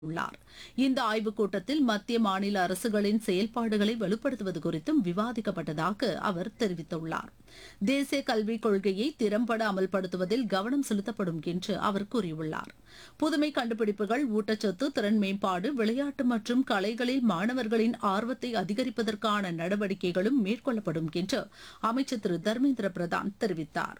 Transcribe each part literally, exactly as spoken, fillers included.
உள்ளார். இந்த ஆய்வுக் கூட்டத்தில் மத்திய மாநில அரசுகளின் செயல்பாடுகளை வலுப்படுத்துவது குறித்தும் விவாதிக்கப்பட்டதாக அவர் தெரிவித்துள்ளார். தேசிய கல்விக் கொள்கையை திறம்பட அமல்படுத்துவதில் கவனம் செலுத்தப்படும் என்று அவர் கூறியுள்ளார். புதுமை கண்டுபிடிப்புகள், ஊட்டச்சத்து, திறன் மேம்பாடு, விளையாட்டு மற்றும் கலைகளில் மாணவர்களின் ஆர்வத்தை அதிகரிப்பதற்கான நடவடிக்கைகளும் மேற்கொள்ளப்படும் என்று அமைச்சர் திரு தர்மேந்திர பிரதான் தெரிவித்தார்.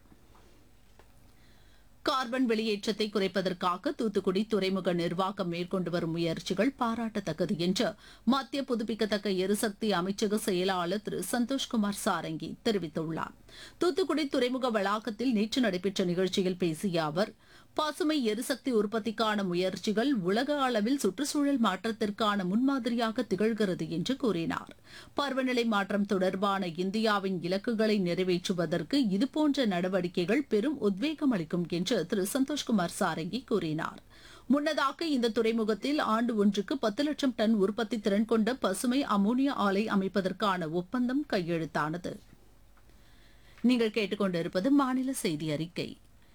கார்பன் வெளியேற்றத்தை குறைப்பதற்காக தூத்துக்குடி துறைமுக நிர்வாகம் மேற்கொண்டு வரும் முயற்சிகள் பாராட்டத்தக்கது என்று மத்திய புதுப்பிக்கத்தக்க எரிசக்தி அமைச்சக செயலாளர் திரு சந்தோஷ்குமார் சாரங்கி தெரிவித்துள்ளார். தூத்துக்குடி துறைமுக வளாகத்தில் நேற்று நடைபெற்ற நிகழ்ச்சியில் பேசிய அவர், பசுமை எரிசக்தி உற்பத்திக்கான முயற்சிகள் உலக அளவில் சுற்றுச்சூழல் மாற்றத்திற்கான முன்மாதிரியாக திகழ்கிறது என்று கூறினார். பருவநிலை மாற்றம் தொடர்பான இந்தியாவின் இலக்குகளை நிறைவேற்றுவதற்கு இதுபோன்ற நடவடிக்கைகள் பெரும் உத்வேகம் அளிக்கும் என்று திரு சந்தோஷ்குமார் சாரங்கி கூறினார். முன்னதாக இந்த துறைமுகத்தில் ஆண்டு ஒன்றுக்கு பத்து லட்சம் டன் உற்பத்தி திறன் கொண்ட பசுமை அமோனியா ஆலை அமைப்பதற்கான ஒப்பந்தம் கையெழுத்தானது. நீங்கள் கேட்டுக்கொண்டிருப்பது மாநில செய்தி அறிக்கை.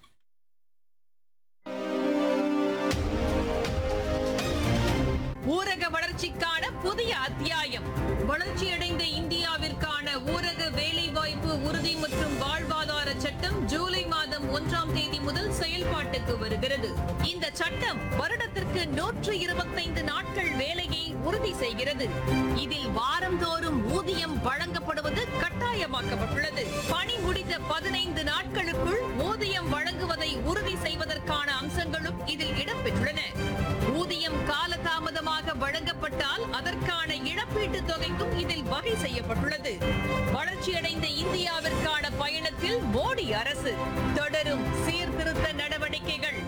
ஊரக வளர்ச்சிக்கான புதிய அத்தியாயம். வளர்ச்சியடைந்த இந்தியாவிற்கான ஊரக வேலைவாய்ப்பு உறுதி மற்றும் வாழ்வாதார சட்டம் ஜூலை மாதம் ஒன்றாம் தேதி முதல் செயல்பாட்டுக்கு வருகிறது. இந்த சட்டம் வருடத்திற்கு நூற்று இருபத்தைந்து நாட்கள் வேலையை உறுதி செய்கிறது. இதில் வாரந்தோறும் ஊதியம் வழங்கப்படுவது கட்டாயமாக்கப்பட்டுள்ளது. பணி முடிந்த பதினைந்து நாட்களுக்குள் ஊதியம் வழங்குவதை உறுதி செய்வதற்கான அம்சங்களும் இதில் இடம்பெற்றுள்ளன. ஊதியம் காலதாமதமாக வழங்கப்பட்டால் அதற்கான இழப்பீட்டுத் தொகைக்கும் இதில் வகை செய்யப்பட்டுள்ளது. வளர்ச்சியடைந்த இந்தியாவிற்கான பயணத்தில் மோடி அரசு தொடரும் சீர்திருத்த நடவடிக்கைகள்.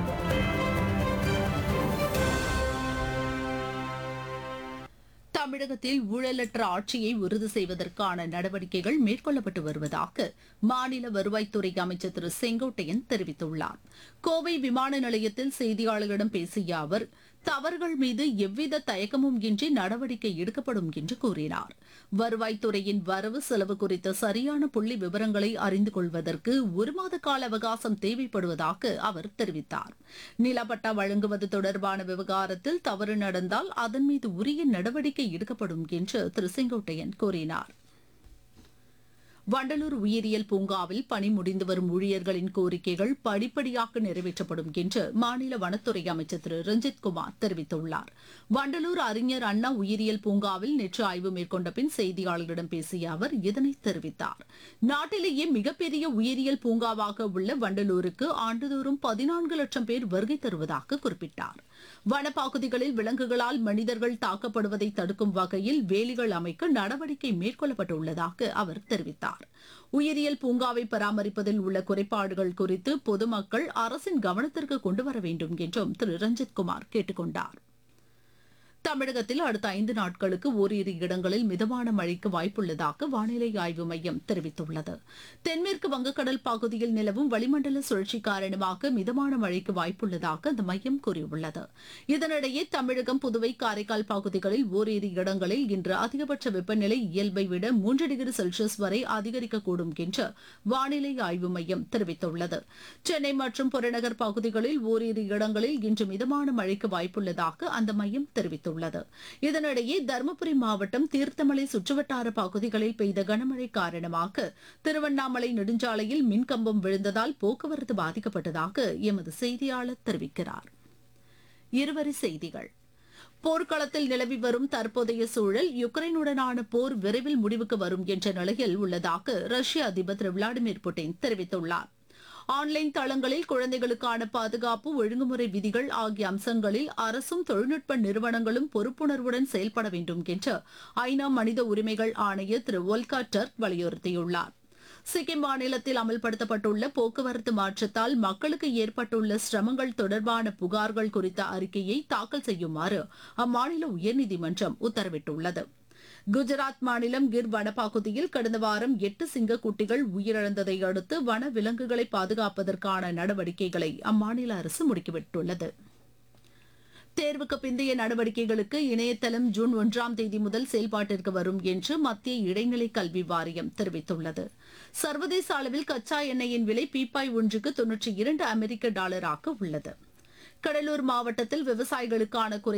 தமிழகத்தில் ஊழலற்ற ஆட்சியை உறுதி செய்வதற்கான நடவடிக்கைகள் மேற்கொள்ளப்பட்டு வருவதாக மாநில வருவாய்த்துறை அமைச்சர் திரு செங்கோட்டையன் தெரிவித்துள்ளார். கோவை விமான நிலையத்தில் செய்தியாளர்களிடம் பேசிய அவர், தவறுகள் மீது எவ்வித தயக்கமும் இன்றி நடவடிக்கை எடுக்கப்படும் என்று கூறினார். வருவாய்த்துறையின் வரவு செலவு குறித்த சரியான புள்ளி விவரங்களை அறிந்து கொள்வதற்கு ஒரு மாத கால அவகாசம் தேவைப்படுவதாக அவர் தெரிவித்தார். நிலப்பட்டா வழங்குவது தொடர்பான விவகாரத்தில் தவறு நடந்தால் அதன் மீது உரிய நடவடிக்கை எடுக்கப்படும் என்று திரு செங்கோட்டையன் கூறினார். வண்டலூர் உயிரியல் பூங்காவில் பணி முடிந்து வரும் ஊழியர்களின் கோரிக்கைகள் படிப்படியாக நிறைவேற்றப்படும் என்று மாநில வனத்துறை அமைச்சர் திரு ரஞ்சித் குமார் தெரிவித்துள்ளார். வண்டலூர் அறிஞர் அண்ணா உயிரியல் பூங்காவில் நேற்று ஆய்வு மேற்கொண்ட பின் செய்தியாளர்களிடம் பேசிய அவர் இதனை தெரிவித்தார். நாட்டிலேயே மிகப்பெரிய உயிரியல் பூங்காவாக உள்ள வண்டலூருக்கு ஆண்டுதோறும் பதினான்கு லட்சம் பேர் வருகை தருவதாக குறிப்பிட்டார். வனப்பகுதிகளில் விலங்குகளால் மனிதர்கள் தாக்கப்படுவதை தடுக்கும் வகையில் வேலிகள் அமைக்க நடவடிக்கை மேற்கொள்ளப்பட்டுள்ளதாக அவர் தெரிவித்தார். உயிரியல் பூங்காவை பராமரிப்பதில் உள்ள குறைபாடுகள் குறித்து பொதுமக்கள் அரசின் கவனத்திற்கு கொண்டுவர வேண்டும் என்றும் திரு ரஞ்சித் குமார் கேட்டுக் கொண்டார். தமிழகத்தில் அடுத்த ஐந்து நாட்களுக்கு ஓரிரு இடங்களில் மிதமான மழைக்கு வாய்ப்புள்ளதாக வானிலை ஆய்வு மையம் தெரிவித்துள்ளது. தென்மேற்கு வங்கக்கடல் பகுதியில் நிலவும் வளிமண்டல சுழற்சி காரணமாக மிதமான மழைக்கு வாய்ப்புள்ளதாக அந்த மையம் கூறியுள்ளது. இதனிடையே தமிழகம், புதுவை, காரைக்கால் பகுதிகளில் ஓரிரு இடங்களில் இன்று அதிகபட்ச வெப்பநிலை இயல்பை விட மூன்று டிகிரி செல்சியஸ் வரை அதிகரிக்கக்கூடும் என்று வானிலை ஆய்வு மையம் தெரிவித்துள்ளது. சென்னை மற்றும் புறநகர் பகுதிகளில் ஓரிரு இடங்களில் இன்று மிதமான மழைக்கு வாய்ப்புள்ளதாக அந்த மையம் தெரிவித்துள்ளது. இதனிடையே தருமபுரி மாவட்டம் தீர்த்தமலை சுற்றுவட்டார பகுதிகளில் பெய்த கனமழை காரணமாக திருவண்ணாமலை நெடுஞ்சாலையில் மின்கம்பம் விழுந்ததால் போக்குவரத்து பாதிக்கப்பட்டதாக எமது செய்தியாளர் தெரிவிக்கிறார். இருவரி செய்திகள். போர்க்களத்தில் நிலவி வரும் தற்போதைய சூழல் யுக்ரைனுடனான போர் விரைவில் முடிவுக்கு வரும் என்ற நிலையில் உள்ளதாக ரஷ்ய அதிபர் திரு விளாடிமிர் புட்டின் தெரிவித்துள்ளார். ஆன்லைன் தளங்களில் குழந்தைகளுக்கான பாதுகாப்பு, ஒழுங்குமுறை விதிகள் ஆகிய அம்சங்களில் அரசும் தொழில்நுட்ப நிறுவனங்களும் பொறுப்புணர்வுடன் செயல்பட வேண்டும் என்று ஐநா மனித உரிமைகள் ஆணையர் திரு ஒல்கா டர்க் வலியுறுத்தியுள்ளார். சிக்கிம் மாநிலத்தில் அமல்படுத்தப்பட்டுள்ள போக்குவரத்து மாற்றத்தால் மக்களுக்கு ஏற்பட்டுள்ள சிரமங்கள் தொடர்பான புகார்கள் குறித்த அறிக்கையை தாக்கல் செய்யுமாறு அம்மாநில உயர்நீதிமன்றம் உத்தரவிட்டுள்ளது. குஜராத் மாநிலம் கிர் வனப்பகுதியில் கடந்த வாரம் எட்டு சிங்கக்குட்டிகள் உயிரிழந்ததை அடுத்து வன விலங்குகளை பாதுகாப்பதற்கான நடவடிக்கைகளை அம்மாநில அரசு முடுக்கிவிட்டுள்ளது. தேர்வுக்கு பிந்தைய நடவடிக்கைகளுக்கு இணையதளம் ஜூன் ஒன்றாம் தேதி முதல் செயல்பாட்டிற்கு வரும் என்று மத்திய இடைநிலை கல்வி வாரியம் தெரிவித்துள்ளது. சர்வதேச அளவில் கச்சா எண்ணெயின் விலை பீப்பாய் ஒன்றுக்கு தொன்னூற்றி இரண்டு அமெரிக்க டாலராக உள்ளது. கடலூர் மாவட்டத்தில் விவசாயிகளுக்கான குறை